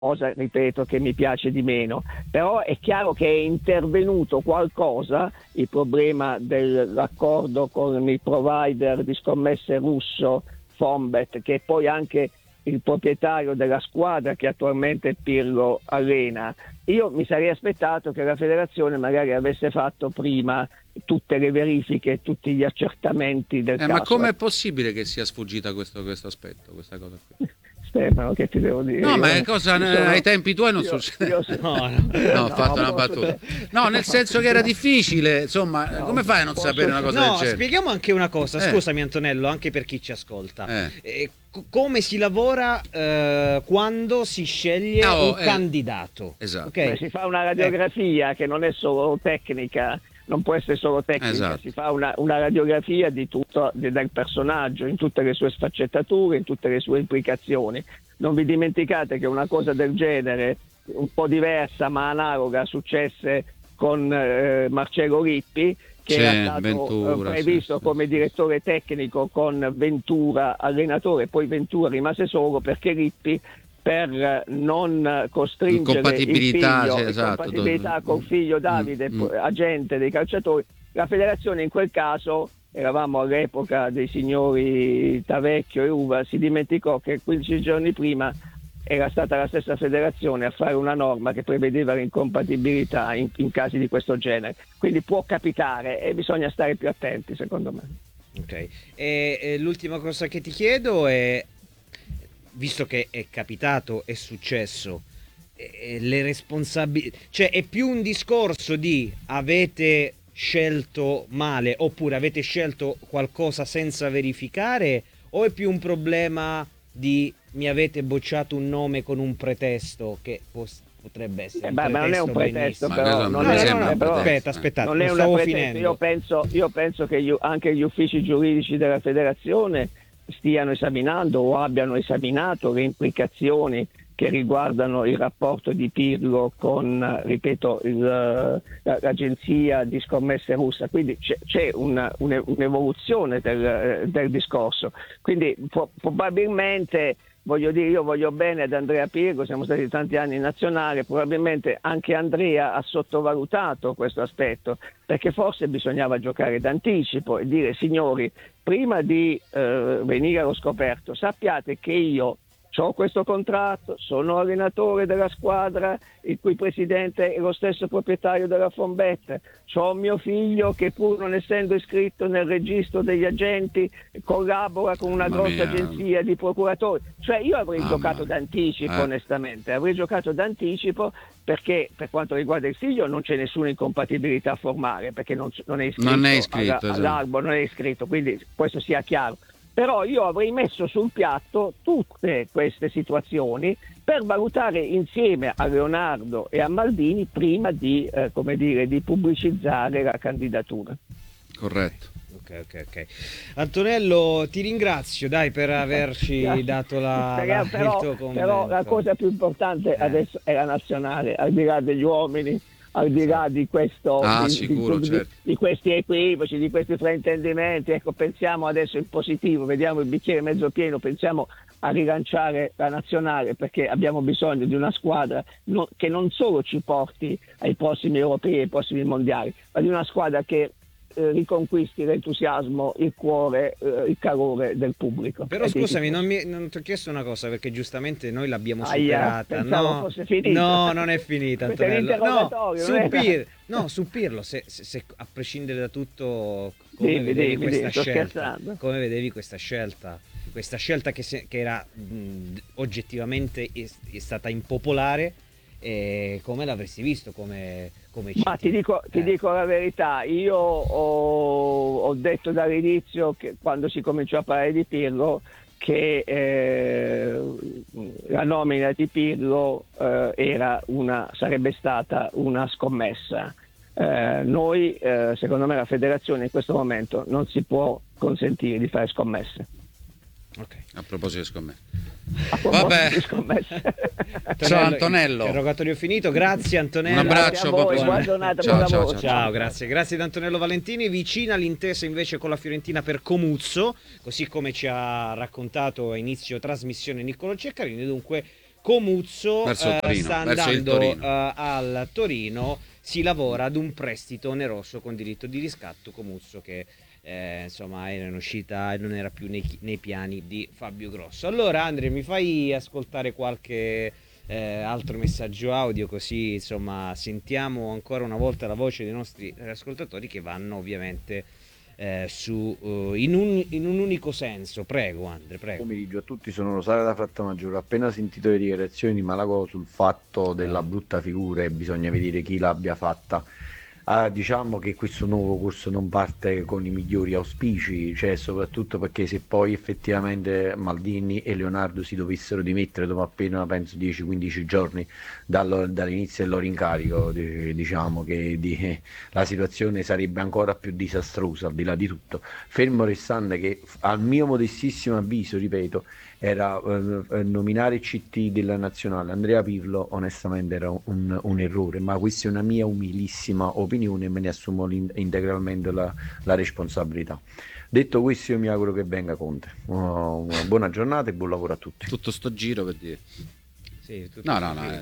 cosa, ripeto, che mi piace di meno, però è chiaro che è intervenuto qualcosa, il problema dell'accordo con il provider di scommesse russo Fonbet, che è poi anche il proprietario della squadra che attualmente Pirlo allena. Io mi sarei aspettato che la federazione magari avesse fatto prima tutte le verifiche, tutti gli accertamenti del caso. Ma com'è possibile che sia sfuggita questo aspetto, questa cosa qui? Stefano, che ti devo dire? No, ma è cosa ai tempi tuoi non succede. No, ho fatto una battuta. No, nel senso che era difficile, insomma, come fai a non sapere una cosa del genere? Spieghiamo anche una cosa, scusami Antonello, anche per chi ci ascolta. Come si lavora quando si sceglie un candidato? Esatto. Okay? Si fa una radiografia che non è solo tecnica, non può essere solo tecnica, esatto. Si fa una radiografia di tutto del personaggio, in tutte le sue sfaccettature, in tutte le sue implicazioni. Non vi dimenticate che una cosa del genere, un po' diversa ma analoga, successe con Marcello Lippi, che era stato Ventura, previsto come direttore tecnico con Ventura allenatore, poi Ventura rimase solo perché Lippi, per non costringere il figlio, incompatibilità col figlio Davide, agente dei calciatori, la federazione in quel caso, eravamo all'epoca dei signori Tavecchio e Uva, si dimenticò che 15 giorni prima era stata la stessa federazione a fare una norma che prevedeva l'incompatibilità in casi di questo genere. Quindi può capitare e bisogna stare più attenti, secondo me. Ok. E l'ultima cosa che ti chiedo è, visto che è capitato, è successo, le responsabilità, cioè è più un discorso di avete scelto male oppure avete scelto qualcosa senza verificare, o è più un problema di mi avete bocciato un nome con un pretesto che potrebbe essere ma non è un pretesto, però aspettate, non è un pretesto. Io penso che anche gli uffici giuridici della federazione stiano esaminando o abbiano esaminato le implicazioni che riguardano il rapporto di Pirlo con, ripeto, l'agenzia di scommesse russa. Quindi c'è un'evoluzione del discorso. Quindi probabilmente, voglio dire, io voglio bene ad Andrea Pirlo, siamo stati tanti anni in nazionale, probabilmente anche Andrea ha sottovalutato questo aspetto, perché forse bisognava giocare d'anticipo e dire: signori, prima di venire allo scoperto, sappiate che io ho questo contratto, sono allenatore della squadra il cui presidente è lo stesso proprietario della Fonbet, ho mio figlio che, pur non essendo iscritto nel registro degli agenti, collabora con una grossa agenzia di procuratori. Cioè io avrei giocato d'anticipo, onestamente, avrei giocato d'anticipo, perché per quanto riguarda il figlio non c'è nessuna incompatibilità formale, perché non è iscritto all'albo, non è iscritto, quindi questo sia chiaro. Però io avrei messo sul piatto tutte queste situazioni per valutare insieme a Leonardo e a Maldini prima di pubblicizzare la candidatura. Corretto. Ok. Antonello, ti ringrazio per averci dato il tuo commento. Però la cosa più importante adesso è la nazionale, al di là degli uomini, al di là di questo, di questi equivoci, di questi fraintendimenti. Ecco, pensiamo adesso in positivo, vediamo il bicchiere mezzo pieno, pensiamo a rilanciare la nazionale, perché abbiamo bisogno di una squadra che non solo ci porti ai prossimi europei, ai prossimi mondiali, ma di una squadra che riconquisti l'entusiasmo, il cuore, il calore del pubblico. Però scusami, non ti ho chiesto una cosa, perché giustamente noi l'abbiamo superata. Fosse finita. No, non è finita, Antonello. Su Pirlo, se a prescindere da tutto, come vedevi questa scelta? Come vedevi questa scelta? Questa scelta che era oggettivamente è stata impopolare. Come l'avresti visto come Ma ti dico la verità, io ho detto dall'inizio, che quando si cominciò a parlare di Pirlo, che la nomina di Pirlo sarebbe stata una scommessa. Noi, secondo me, la federazione in questo momento non si può consentire di fare scommesse. Okay. A proposito di scommesse. Vabbè. Ciao Antonello. Interrogatorio finito, grazie Antonello. Un abbraccio, buona giornata, buon lavoro. Ciao, grazie ad Antonello Valentini. Vicina l'intesa invece con la Fiorentina per Comuzzo, così come ci ha raccontato a inizio trasmissione Niccolò Ceccarini. Dunque Comuzzo Verso il Torino, sta verso il andando Torino. al Torino, si lavora ad un prestito oneroso con diritto di riscatto. Comuzzo che insomma era in uscita e non era più nei piani di Fabio Grosso. Allora Andrea, mi fai ascoltare qualche altro messaggio audio, così insomma sentiamo ancora una volta la voce dei nostri ascoltatori, che vanno ovviamente in un unico senso. Prego Andre, prego. Pomeriggio a tutti, sono Rosario da Frattamaggiore. Ho appena sentito le dichiarazioni di Malagò sul fatto della brutta figura e bisogna vedere chi l'abbia fatta. Diciamo che questo nuovo corso non parte con i migliori auspici, cioè soprattutto perché se poi effettivamente Maldini e Leonardo si dovessero dimettere dopo appena penso 10-15 giorni dall'inizio del loro incarico, diciamo che la situazione sarebbe ancora più disastrosa al di là di tutto, fermo restando che al mio modestissimo avviso, ripeto, era nominare CT della nazionale Andrea Pirlo onestamente era un errore, ma questa è una mia umilissima opinione e me ne assumo integralmente la responsabilità. Detto questo, io mi auguro che venga Conte. Una buona giornata e buon lavoro a tutti. Tutto sto giro per dire. Sì, No.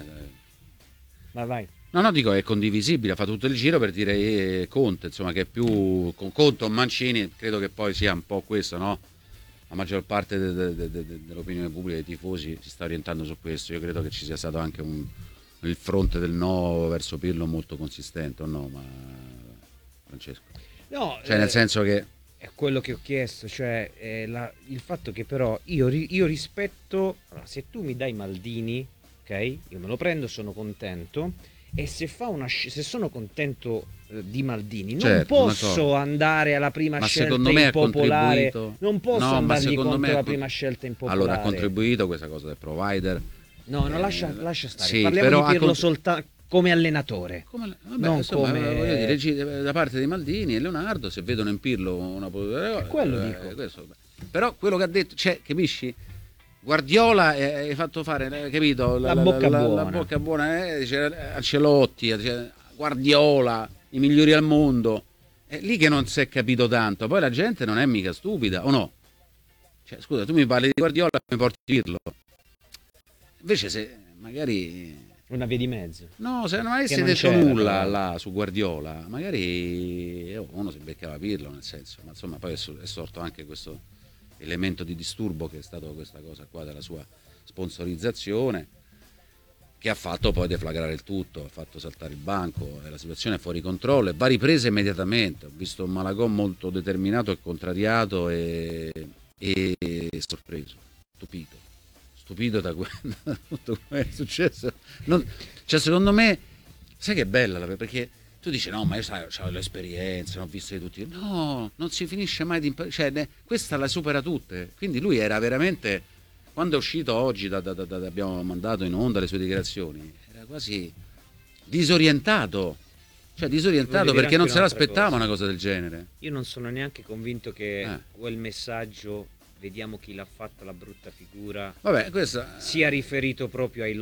Vai. No, dico è condivisibile, fa tutto il giro per dire Conte, insomma, che è più con Conte o Mancini, credo che poi sia un po' questo, no? La maggior parte dell'opinione pubblica, dei tifosi, si sta orientando su questo. Io credo che ci sia stato anche il fronte del no verso Pirlo molto consistente, o no? Ma Francesco? No, cioè nel senso che è quello che ho chiesto, cioè il fatto che però io rispetto, allora, se tu mi dai Maldini, ok, io me lo prendo, sono contento, e se sono contento di Maldini, non certo, posso andare alla prima ma scelta secondo me impopolare, non posso ma andargli secondo contro me la prima scelta impopolare. Allora ha contribuito questa cosa del provider. No, lascia stare, sì, parliamo però di Pirlo soltanto come allenatore. Vabbè, non insomma, come voglio dire, da parte di Maldini e Leonardo, se vedono in Pirlo una quello dico. Questo, però quello che ha detto, cioè, capisci? Guardiola hai fatto fare, capito? La bocca buona, dice Ancelotti, dice Guardiola, i migliori al mondo. È lì che non si è capito tanto. Poi la gente non è mica stupida, o no? Cioè, scusa, tu mi parli di Guardiola e mi porti Pirlo. Invece se magari una via di mezzo. No, se non avessi detto nulla là su Guardiola, magari uno si beccava Pirlo, nel senso, ma insomma poi è sorto anche questo elemento di disturbo che è stato questa cosa qua della sua sponsorizzazione, che ha fatto poi deflagrare il tutto, ha fatto saltare il banco, la situazione è fuori controllo e va ripresa immediatamente. Ho visto un Malagò molto determinato e contrariato e sorpreso, stupito da tutto quello che è successo. Cioè, secondo me, sai che è bella, perché tu dici no, ma io ho l'esperienza, ho visto di tutti. No, non si finisce mai di imparare, cioè, questa la supera tutte. Quindi lui era veramente, quando è uscito oggi, abbiamo mandato in onda le sue dichiarazioni, era quasi disorientato. Cioè disorientato perché non se l'aspettava una cosa del genere. Io non sono neanche convinto che quel messaggio, vediamo chi l'ha fatta la brutta figura, sia riferito proprio ai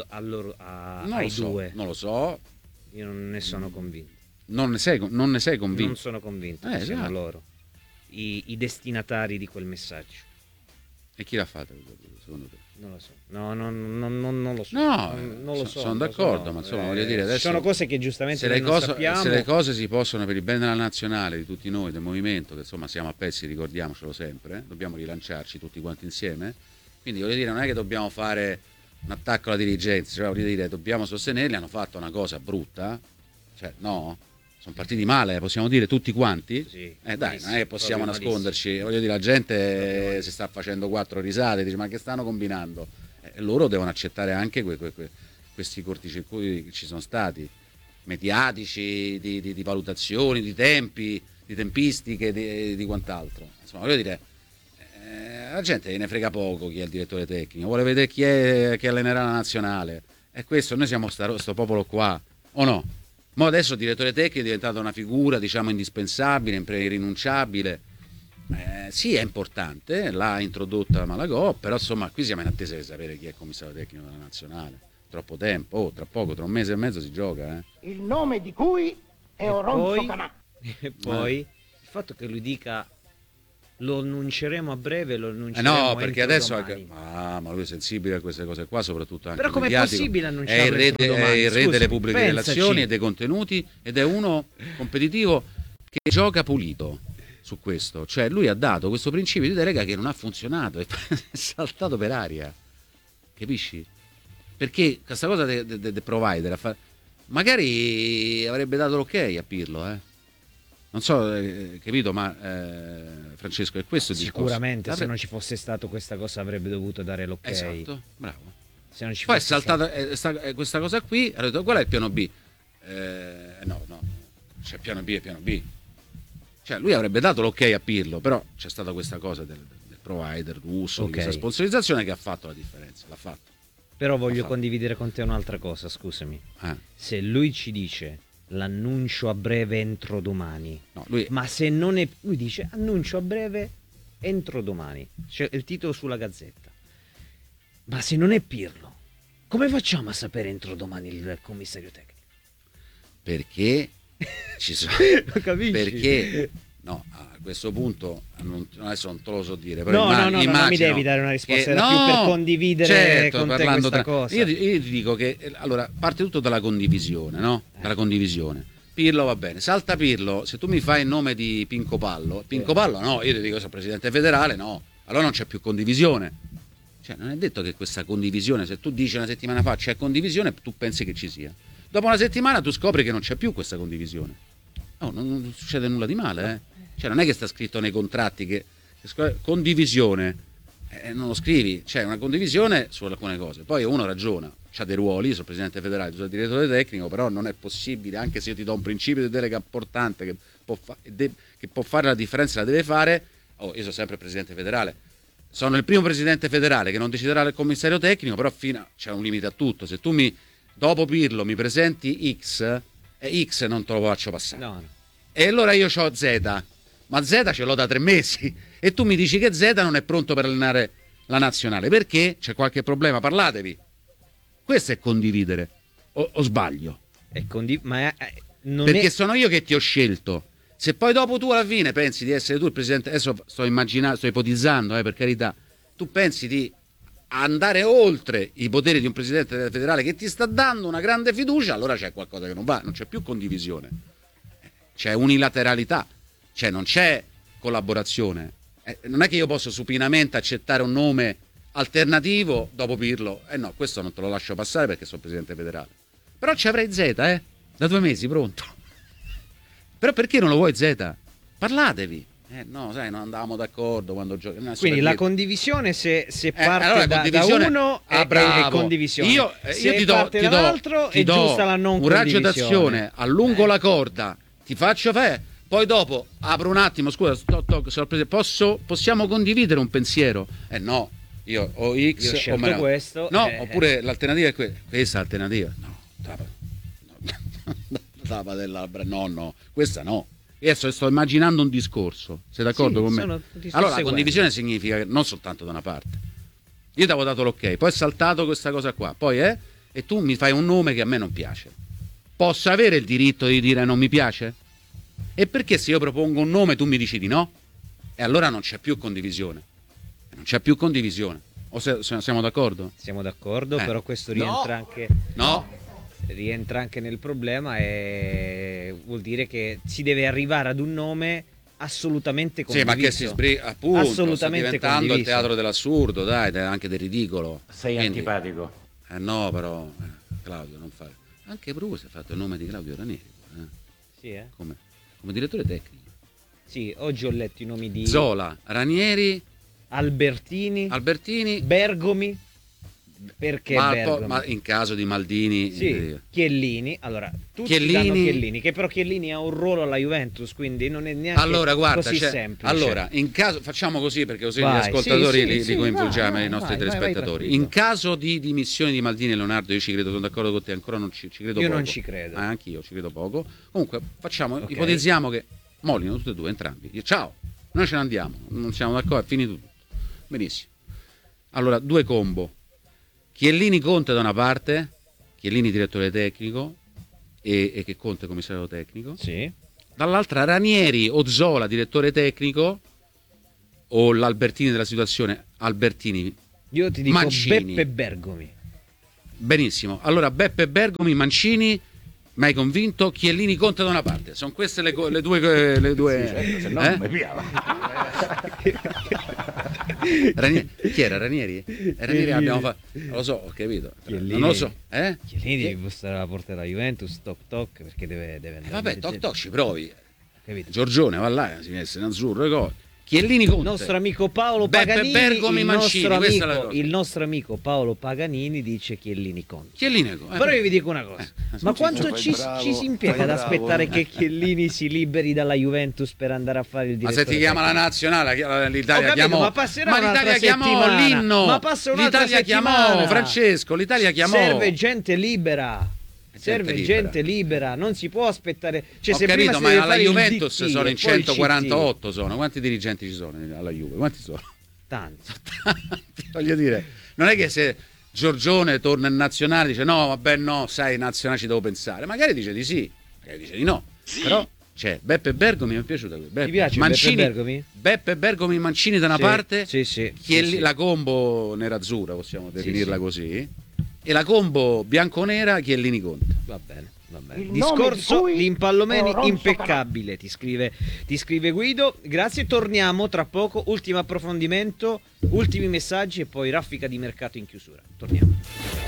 due. Non lo so. Io non ne sono convinto. Non ne sei convinto? Non sono convinto che siano loro i destinatari di quel messaggio. E chi l'ha fatto secondo te? Non lo so. No, non lo so. No, non lo so. Sono d'accordo, ma insomma voglio dire adesso sono cose che giustamente noi non sappiamo. Se le cose si possono per il bene della nazionale, di tutti noi, del movimento, che insomma siamo a pezzi, ricordiamocelo sempre, dobbiamo rilanciarci tutti quanti insieme. Quindi voglio dire, non è che dobbiamo fare un attacco alla dirigenza, cioè voglio dire, dobbiamo sostenerli, hanno fatto una cosa brutta, cioè no? Sono partiti male, possiamo dire tutti quanti? Sì, dai, non è che possiamo nasconderci, voglio dire, la gente si sta facendo 4 risate, dice ma che stanno combinando? Loro devono accettare anche questi corticircuiti che ci sono stati, mediatici, di valutazioni, di tempi, di tempistiche, di quant'altro. Insomma, voglio dire, la gente ne frega poco chi è il direttore tecnico, vuole vedere chi è che allenerà la nazionale. E questo, noi siamo sto popolo qua, o no? Ma adesso il direttore tecnico è diventato una figura, diciamo, indispensabile, irrinunciabile. Sì, è importante, l'ha introdotta Malagò, però insomma qui siamo in attesa di sapere chi è il commissario tecnico della nazionale. Troppo tempo, tra poco, tra un mese e mezzo si gioca. Il nome di cui è Oronzo Canà. E poi il fatto che lui dica lo annunceremo a breve, lo No, annunceremo perché entro adesso domani. ma lui è sensibile a queste cose qua, soprattutto anche Però com'è mediatico. possibile È annunciarlo entro è domani? il re Scusami, delle pubbliche pensaci. relazioni e dei contenuti, ed è uno competitivo che gioca pulito su questo. Cioè lui ha dato questo principio di delega che non ha funzionato, è saltato per aria, capisci? Perché questa cosa del provider magari avrebbe dato l'ok a Pirlo, non so, capito, ma Francesco, è questo il discorso. Sicuramente se non ci fosse stato questa cosa avrebbe dovuto dare l'ok. Esatto, bravo. Se non ci Poi è fosse saltata questa cosa qui, ha detto qual è il piano B? No, c'è piano B e piano B. Cioè lui avrebbe dato l'ok a Pirlo, però c'è stata questa cosa del provider russo, di questa sponsorizzazione che ha fatto la differenza, l'ha fatto. Però voglio condividere con te un'altra cosa, scusami. Se lui ci dice l'annuncio a breve entro domani, ma se non è, lui dice annuncio a breve entro domani, c'è il titolo sulla Gazzetta, ma se non è Pirlo, come facciamo a sapere entro domani il commissario tecnico? Perché ci sono Capisci? Perché no, a questo punto adesso non te lo so dire, però no, non mi devi dare una risposta, era più per condividere con te questa cosa. Io ti dico che allora parte tutto dalla condivisione, no? Dalla condivisione. Pirlo va bene, salta Pirlo, se tu mi fai il nome di Pinco Pallo no, io ti dico sono presidente federale, no, allora non c'è più condivisione. Cioè non è detto che questa condivisione, se tu dici una settimana fa c'è condivisione, tu pensi che ci sia. Dopo una settimana tu scopri che non c'è più questa condivisione. No, non succede nulla di male, Cioè non è che sta scritto nei contratti che condivisione, non lo scrivi, c'è una condivisione su alcune cose, poi uno ragiona, c'ha dei ruoli, io sono presidente federale, tu sei direttore tecnico, però non è possibile, anche se io ti do un principio di delega importante che può fare la differenza, la deve fare. Io sono sempre presidente federale, sono il primo presidente federale che non deciderà il commissario tecnico, però c'è un limite a tutto. Se tu dopo Pirlo mi presenti X, X non te lo faccio passare. No. E allora io ho Z, ma Z ce l'ho da 3 mesi e tu mi dici che Z non è pronto per allenare la nazionale. Perché? C'è qualche problema? Parlatevi. Questo è condividere. O sbaglio? Perché sono io che ti ho scelto. Se poi dopo tu alla fine pensi di essere tu il presidente, adesso sto ipotizzando, per carità, tu pensi di andare oltre i poteri di un presidente federale che ti sta dando una grande fiducia, allora c'è qualcosa che non va, non c'è più condivisione, c'è unilateralità, cioè non c'è collaborazione. Non è che io posso supinamente accettare un nome alternativo dopo Pirlo, no, questo non te lo lascio passare perché sono presidente federale, però ci avrei Z, da 2 mesi pronto. Però perché non lo vuoi Z? Parlatevi. No, sai, non andavamo d'accordo quando giochiamo. Quindi la condivisione se parte allora, da uno è condivisione. Io ti do è giusta la non un raggio condivisione. d'azione, allungo la corda, ti faccio poi dopo apro un attimo, scusa, possiamo condividere un pensiero? No, io ho X io ho questo. No, oppure l'alternativa è questa l'alternativa. No, questa no. Adesso sto immaginando un discorso, sei d'accordo con me? Allora la condivisione significa che non soltanto da una parte. Io ti avevo dato l'ok, poi è saltato questa cosa qua, poi e tu mi fai un nome che a me non piace. Posso avere il diritto di dire non mi piace? E perché se io propongo un nome tu mi dici di no? E allora non c'è più condivisione. Non c'è più condivisione. O siamo d'accordo? Siamo d'accordo, però questo rientra anche... No. Rientra anche nel problema e vuol dire che si deve arrivare ad un nome assolutamente condiviso. Sì, ma che si sbriga, appunto, assolutamente sta diventando condiviso. Il teatro dell'assurdo, dai, anche del ridicolo. Sei antipatico. No, però, Claudio, non fare. Anche Bruce ha fatto il nome di Claudio Ranieri. Sì, come direttore tecnico. Sì, oggi ho letto i nomi di Zola, Ranieri, Albertini, Bergomi. Perché ma in caso di Maldini, Chiellini, allora tutti danno Chiellini, che però Chiellini ha un ruolo alla Juventus, quindi non è neanche così semplice. Allora, in caso, facciamo così perché così gli ascoltatori li coinvolgiamo, i nostri telespettatori. In caso di dimissioni di Maldini e Leonardo, io ci credo, sono d'accordo con te, ancora non ci credo io poco. Non ci credo. Anch'io ci credo poco. Comunque ipotizziamo che mollino tutti e due, entrambi. Ciao, noi ce ne andiamo, non siamo d'accordo, è finito tutto. Benissimo. Allora, 2 combo. Chiellini Conte da una parte, Chiellini direttore tecnico e che Conte commissario tecnico, sì. Dall'altra Ranieri o Zola direttore tecnico o l'Albertini della situazione? Albertini, Io ti dico Mancini. Beppe Bergomi. Benissimo, allora Beppe Bergomi, Mancini, mai convinto, Chiellini, Conte da una parte. Sono queste le due Sì, certo, se no non mi piava. Chi era Ranieri? Ranieri abbiamo fatto. Non lo so, ho capito. Chiellini. Non lo so. Chiellini deve bussare alla porta della Juventus, toc toc, perché deve andare. Vabbè, toc ci provi. Capito? Giorgione, va là, si mette in azzurro e cose. Chiellini, Conte. Il nostro amico Paolo Beppe Paganini, Bergomi, Mancini, questa è la cosa. il nostro amico Paolo Paganini dice Chiellini Conte. Chiellini, Però io vi dico una cosa, ma quanto ci si impiega ad aspettare che Chiellini si liberi dalla Juventus per andare a fare il Ma direttore? se ti chiama la nazionale, l'Italia Ho capito, chiamò. ma passerà Ma un'altra l'Italia chiamò settimana. l'inno. Ma passa un'altra L'Italia chiamò settimana. Francesco, l'Italia chiamò. Serve gente libera. Serve gente libera, non si può aspettare. Cioè, Ho se capito, prima si ma deve alla fare il Juventus DT, sono in e poi il 148 sono. Quanti dirigenti ci sono alla Juve? Quanti sono? CT. Tanti. Tanti, voglio dire, non è che se Giorgione torna in nazionale dice no, vabbè no, sai, in nazionale ci devo pensare. Magari dice di sì, magari dice di no. Sì. Però c'è Beppe Bergomi, mi è piaciuto. Ti piace Mancini, Beppe Bergomi? Beppe Bergomi, Mancini da una parte, sì, la combo nerazzurra, possiamo definirla sì. così, e la combo bianconera Chiellini Conte. Va bene. Il Discorso di Impallomeni Ronzo impeccabile, ti scrive Guido. Grazie, torniamo tra poco. Ultimo approfondimento, ultimi messaggi e poi raffica di mercato in chiusura. Torniamo.